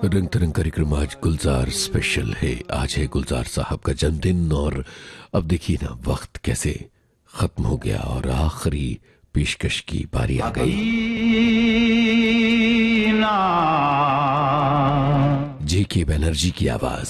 रंग तरंग कार्यक्रम आज गुलजार स्पेशल है। आज है गुलजार साहब का जन्मदिन और अब देखिए ना वक्त कैसे खत्म हो गया और आखिरी पेशकश की बारी आ गई। जेके बनर्जी की आवाज।